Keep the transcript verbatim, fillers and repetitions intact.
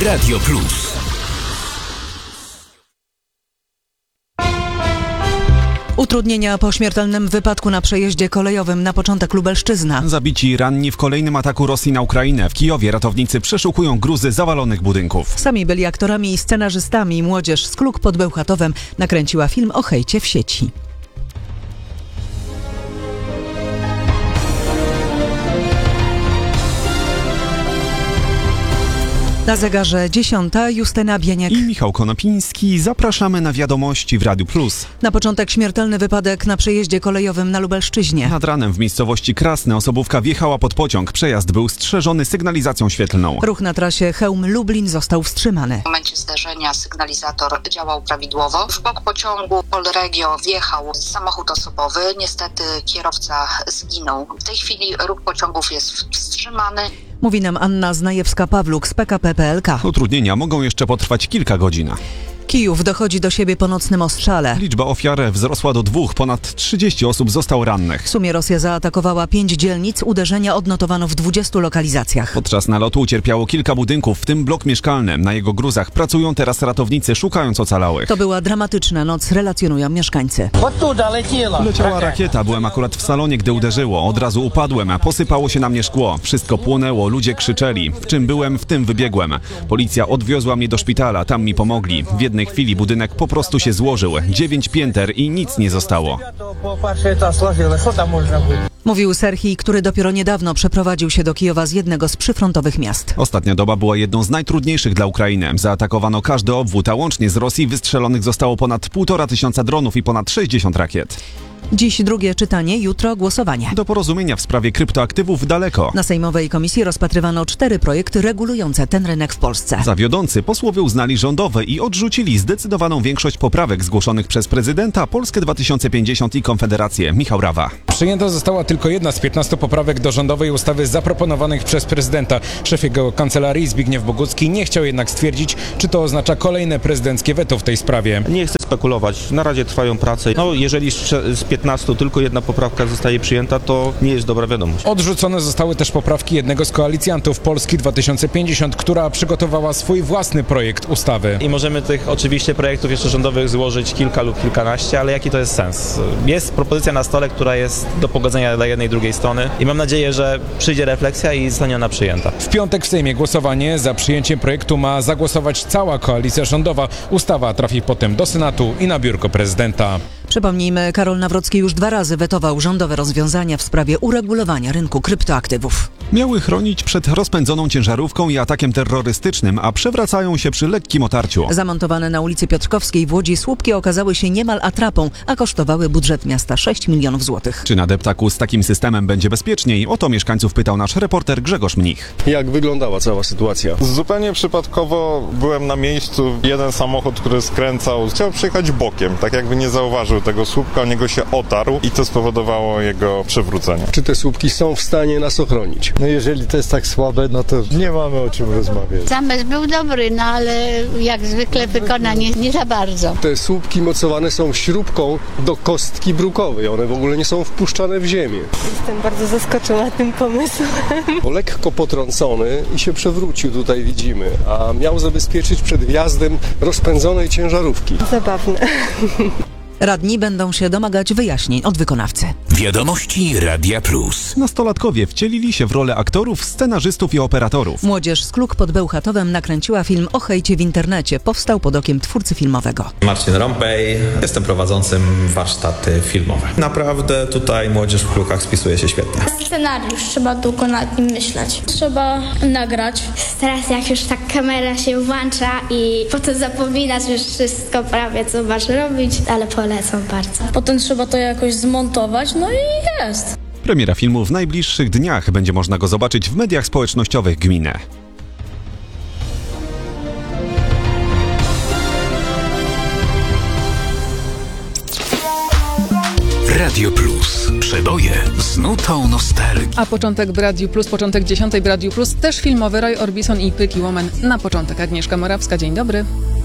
Radio Plus. Utrudnienia po śmiertelnym wypadku na przejeździe kolejowym. Na początek Lubelszczyzna. Zabici ranni w kolejnym ataku Rosji na Ukrainę. W Kijowie ratownicy przeszukują gruzy zawalonych budynków. Sami byli aktorami i scenarzystami. Młodzież z Kluk pod Bełchatowem nakręciła film o hejcie w sieci. Na zegarze dziesiąta, Justyna Bieniek i Michał Konopiński. Zapraszamy na wiadomości w Radiu Plus. Na początek śmiertelny wypadek na przejeździe kolejowym na Lubelszczyźnie. Nad ranem w miejscowości Krasne osobówka wjechała pod pociąg. Przejazd był strzeżony sygnalizacją świetlną. Ruch na trasie Chełm-Lublin został wstrzymany. W momencie zdarzenia sygnalizator działał prawidłowo. W bok pociągu Polregio wjechał samochód osobowy. Niestety kierowca zginął. W tej chwili ruch pociągów jest wstrzymany. Mówi nam Anna Znajewska-Pawluk z P K P P L K. Utrudnienia mogą jeszcze potrwać kilka godzin. Kijów dochodzi do siebie po nocnym ostrzale. Liczba ofiar wzrosła do dwóch. Ponad trzydzieści osób zostało rannych. W sumie Rosja zaatakowała pięć dzielnic. Uderzenia odnotowano w dwudziestu lokalizacjach. Podczas nalotu ucierpiało kilka budynków, w tym blok mieszkalny. Na jego gruzach pracują teraz ratownicy, szukając ocalałych. To była dramatyczna noc, relacjonują mieszkańcy. Leciała rakieta. Byłem akurat w salonie, gdy uderzyło. Od razu upadłem, a posypało się na mnie szkło. Wszystko płonęło, ludzie krzyczeli. W czym byłem, w tym wybiegłem. Policja odwiozła mnie do szpitala, tam mi pomogli. W jednej W chwili budynek po prostu się złożył. Dziewięć pięter i nic nie zostało. Mówił Serhij, który dopiero niedawno przeprowadził się do Kijowa z jednego z przyfrontowych miast. Ostatnia doba była jedną z najtrudniejszych dla Ukrainy. Zaatakowano każdy obwód, a łącznie z Rosji wystrzelonych zostało ponad półtora tysiąca dronów i ponad sześćdziesiąt rakiet. Dziś drugie czytanie, jutro głosowanie. Do porozumienia w sprawie kryptoaktywów daleko. Na sejmowej komisji rozpatrywano cztery projekty regulujące ten rynek w Polsce. Za wiodący posłowie uznali rządowe i odrzucili zdecydowaną większość poprawek zgłoszonych przez prezydenta, Polskę dwa tysiące pięćdziesiąt i Konfederację. Michał Rawa. Przyjęta została tylko jedna z piętnastu poprawek do rządowej ustawy zaproponowanych przez prezydenta. Szef jego kancelarii Zbigniew Bogucki nie chciał jednak stwierdzić, czy to oznacza kolejne prezydenckie weto w tej sprawie. Nie chcę spekulować. Na razie trwają prace. No, jeżeli z piętnastu tylko jedna poprawka zostaje przyjęta, to nie jest dobra wiadomość. Odrzucone zostały też poprawki jednego z koalicjantów Polski dwa tysiące pięćdziesiąt, która przygotowała swój własny projekt ustawy. I możemy tych oczywiście projektów jeszcze rządowych złożyć kilka lub kilkanaście, ale jaki to jest sens? Jest propozycja na stole, która jest do pogodzenia dla jednej i drugiej strony i mam nadzieję, że przyjdzie refleksja i zostanie ona przyjęta. W piątek w Sejmie głosowanie. Za przyjęciem projektu ma zagłosować cała koalicja rządowa. Ustawa trafi potem do Senatu i na biurko prezydenta. Przypomnijmy, Karol Nawrocki już dwa razy wetował rządowe rozwiązania w sprawie uregulowania rynku kryptoaktywów. Miały chronić przed rozpędzoną ciężarówką i atakiem terrorystycznym, a przewracają się przy lekkim otarciu. Zamontowane na ulicy Piotrkowskiej w Łodzi słupki okazały się niemal atrapą, a kosztowały budżet miasta sześć milionów złotych. Czy na deptaku z takim systemem będzie bezpieczniej? O to mieszkańców pytał nasz reporter Grzegorz Mnich. Jak wyglądała cała sytuacja? Zupełnie przypadkowo byłem na miejscu. Jeden samochód, który skręcał, chciał przejechać bokiem, tak jakby nie zauważył tego słupka, o niego się otarł i to spowodowało jego przewrócenie. Czy te słupki są w stanie nas ochronić? No jeżeli to jest tak słabe, no to nie mamy o czym rozmawiać. Zamysł był dobry, no ale jak zwykle wykonanie nie za bardzo. Te słupki mocowane są śrubką do kostki brukowej. One w ogóle nie są wpuszczane w ziemię. Jestem bardzo zaskoczona tym pomysłem. Bo lekko potrącony i się przewrócił, tutaj widzimy, a miał zabezpieczyć przed wjazdem rozpędzonej ciężarówki. Zabawne. Radni będą się domagać wyjaśnień od wykonawcy. Wiadomości Radia Plus. Nastolatkowie wcielili się w rolę aktorów, scenarzystów i operatorów. Młodzież z Kluk pod Bełchatowem nakręciła film o hejcie w internecie. Powstał pod okiem twórcy filmowego. Marcin Rąpej, jestem prowadzącym warsztaty filmowe. Naprawdę tutaj młodzież w Klukach spisuje się świetnie. Scenariusz, trzeba długo nad nim myśleć. Trzeba nagrać. Teraz jak już tak kamera się włącza i potem zapominasz już wszystko prawie, co masz robić, ale polecam bardzo. Potem trzeba to jakoś zmontować, no i jest. Premiera filmu w najbliższych dniach. Będzie można go zobaczyć w mediach społecznościowych gminy. Radio Plus. Przeboje z nutą nostalgii. A początek w Radiu Plus, początek dziesiątej w Radiu Plus, też filmowy Roy Orbison i Pretty Woman. Na początek Agnieszka Morawska. Dzień dobry.